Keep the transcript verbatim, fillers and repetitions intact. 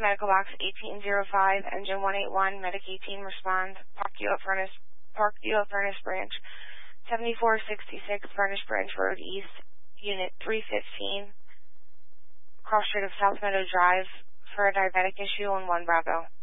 Medical Box eighteen oh five, Engine one eighty-one, Medic eighteen responds, Parkview at Furnace, Parkview at Furnace Branch, seventy-four sixty-six Furnace Branch Road East, Unit three fifteen, cross street of South Meadow Drive, for a diabetic issue on one Bravo.